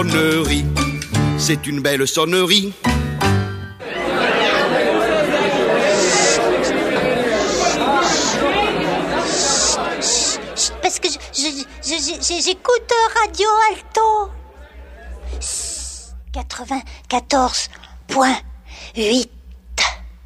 Sonnerie, c'est une belle sonnerie. Parce que j'écoute Radio Alto 94.8.